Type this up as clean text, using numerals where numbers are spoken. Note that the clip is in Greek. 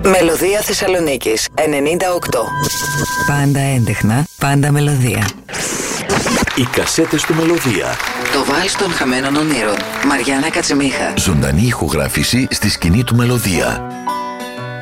Μελωδία Θεσσαλονίκης 98. Πάντα έντεχνα, πάντα μελωδία. Οι κασέτες του Μελωδία. Το βάλς των χαμένων ονείρων. Μαριάννα Κατσιμίχα. Ζωντανή ηχογράφηση στη σκηνή του Μελωδία.